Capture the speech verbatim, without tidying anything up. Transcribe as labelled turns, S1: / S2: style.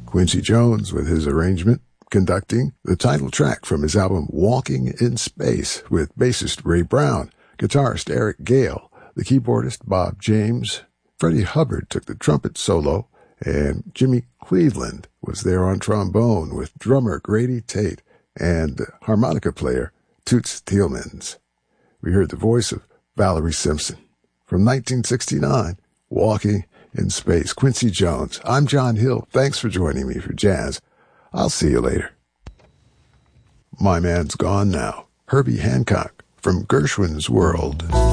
S1: Quincy Jones with his arrangement, conducting the title track from his album Walking in Space with bassist Ray Brown, guitarist Eric Gale, the keyboardist Bob James. Freddie Hubbard took the trumpet solo, and Jimmy Cleveland was there on trombone with drummer Grady Tate and harmonica player Toots Thielmans. We heard the voice of Valerie Simpson. From nineteen sixty-nine, Walking in Space, Quincy Jones. I'm John Hill. Thanks for joining me for Jazz. I'll see you later. My Man's Gone Now, Herbie Hancock from Gershwin's World.